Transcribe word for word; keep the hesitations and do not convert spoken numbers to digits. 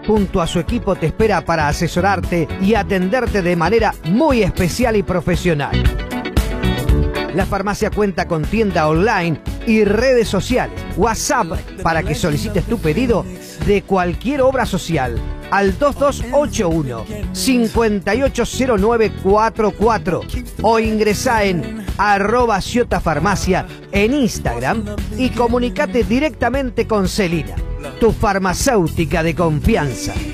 junto a su equipo te espera para asesorarte y atenderte de manera muy especial y profesional. La farmacia cuenta con tienda online y redes sociales, WhatsApp para que solicites tu pedido de cualquier obra social al dos dos ocho uno, cinco ocho cero nueve cuatro cuatro o ingresá en arroba Ciota Farmacia en Instagram y comunicate directamente con Celina, tu farmacéutica de confianza.